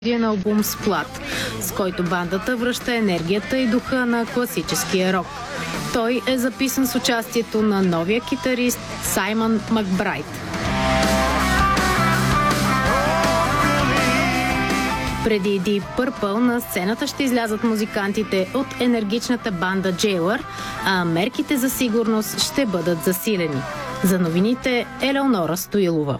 на албум Сплат, с който бандата връща енергията и духа на класическия рок. Той е записан с участието на новия китарист Саймън Макбрайт. Преди Deep Purple на сцената ще излязат музикантите от енергичната банда Jailor, а мерките за сигурност ще бъдат засилени. За новините Елеонора Стоилова.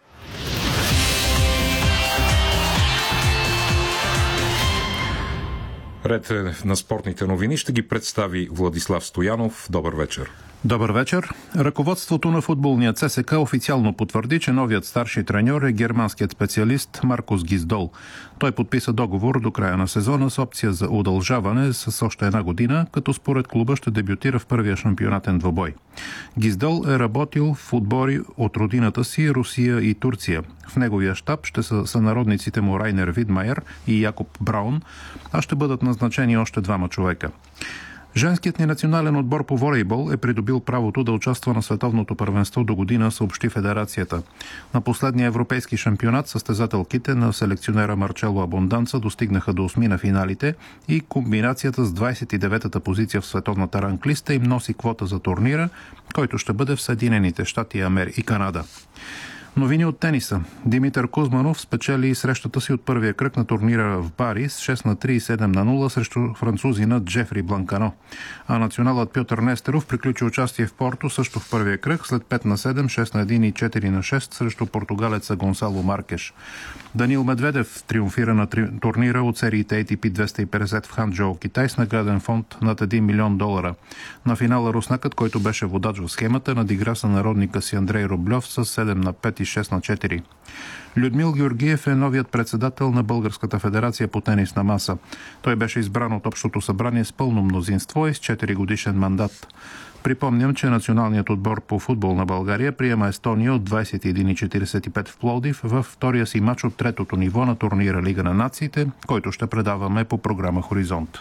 Ред на спортните новини ще ги представи Владислав Стоянов. Добър вечер. Добър вечер. Ръководството на футболния ЦСК официално потвърди, че новият старши треньор е германският специалист Маркус Гисдол. Той подписа договор до края на сезона с опция за удължаване с още една година, като според клуба ще дебютира в първия шампионатен двубой. Гисдол е работил в отбори от родината си Русия и Турция. В неговия щаб ще са сънародниците му Райнер Видмайер и Якоб Браун, а ще бъдат назначени още двама човека. Женският ни национален отбор по волейбол е придобил правото да участва на световното първенство до година, съобщи федерацията. На последния европейски шампионат състезателките на селекционера Марчело Абонданца достигнаха до 8 на финалите и комбинацията с 29-та позиция в световната ранглиста им носи квота за турнира, който ще бъде в Съединените щати и Канада. Новини от тениса. Димитър Кузманов спечели срещата си от първия кръг на турнира в Бари с 6-3 и 7-0 срещу французина Джефри Бланкано. А националът Пьотър Нестеров приключи участие в Порто също в първия кръг след 5-7, 6-1 и 4-6 срещу португалеца Гонсало Маркеш. Данил Медведев триумфира на турнира от сериите ATP 250 в Ханчжоу, Китай, с награден фонд над $1 милион. На финала руснакът, който беше водач в схемата, надигра сънародника си Андрей Рублев с 7-5 и 6-4. Людмил Георгиев е новият председател на Българската федерация по тенис на маса. Той беше избран от Общото събрание с пълно мнозинство и с 4-годишен мандат. Припомням, че националният отбор по футбол на България приема Естония от 21:45 в Пловдив във втория си мач от третото ниво на турнира Лига на нациите, който ще предаваме по програма Хоризонт.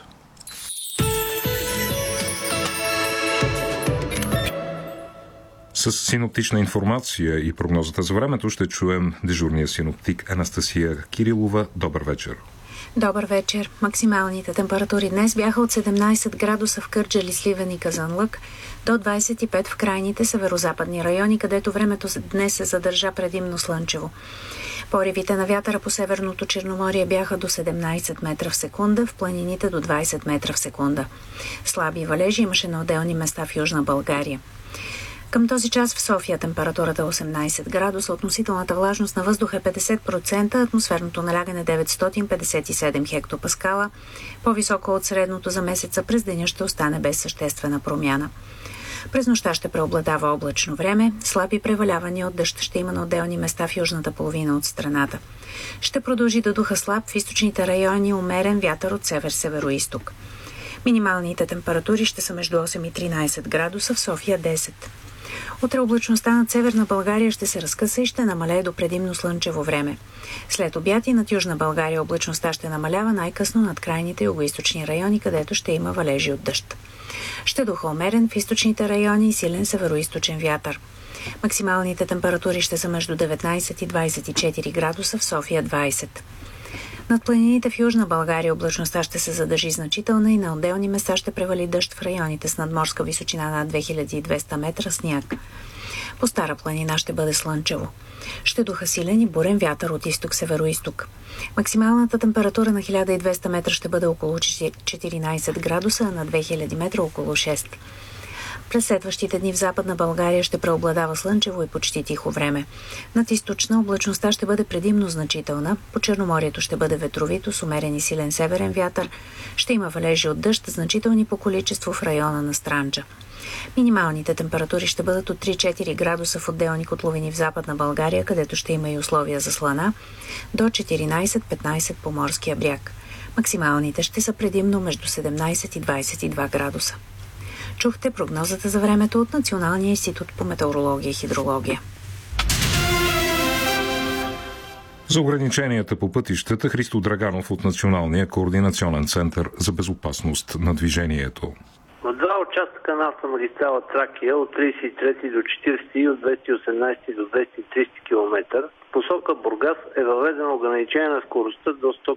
С синоптична информация и прогнозата за времето ще чуем дежурния синоптик Анастасия Кирилова. Добър вечер. Добър вечер. Максималните температури днес бяха от 17 градуса в Кърджали, Сливен и Казанлък до 25 в крайните северозападни райони, където времето днес се задържа предимно слънчево. Поривите на вятъра по Северното Черноморие бяха до 17 метра в секунда, в планините до 20 метра в секунда. Слаби валежи имаше на отделни места в Южна България. Към този час в София температурата е 18 градуса, относителната влажност на въздуха е 50%, атмосферното налягане 957 хектопаскала, по-високо от средното за месеца. През деня ще остане без съществена промяна. През нощта ще преобладава облачно време, слаби превалявания от дъжд ще има на отделни места в южната половина от страната. Ще продължи да духа слаб в източните райони, умерен вятър от север-североизток. Минималните температури ще са между 8 и 13 градуса, в София 10. Утре облачността над Северна България ще се разкъса и ще намалее до предимно слънчево време. След обяд и над Южна България облачността ще намалява най-късно над крайните югоизточни райони, където ще има валежи от дъжд. Ще духа умерен в източните райони и силен североизточен вятър. Максималните температури ще са между 19 и 24 градуса, в София 20. Над планините в Южна България облачността ще се задържи значителна и на отделни места ще превали дъжд в районите с надморска височина над 2200 метра сняг. По Стара планина ще бъде слънчево. Ще духа силен и бурен вятър от изток-североизток. Максималната температура на 1200 метра ще бъде около 14 градуса, а на 2000 метра около 6. През следващите дни в Западна България ще преобладава слънчево и почти тихо време. Над източна облачността ще бъде предимно значителна, по Черноморието ще бъде ветровито с умерен и силен северен вятър, ще има валежи от дъжд, значителни по количество в района на Странджа. Минималните температури ще бъдат от 3-4 градуса в отделни котловини в Западна България, където ще има и условия за слана, до 14-15 по морския бряг. Максималните ще са предимно между 17 и 22 градуса. Чухте прогнозата за времето от Националния институт по метеорология и хидрология. За ограниченията по пътищата Христо Драганов от Националния координационен център за безопасност на движението. От 2 участъка на автомагистрала Тракия от 33 до 40 и от 218 до 230 км посока Бургас е въведено ограничение на скоростта до 100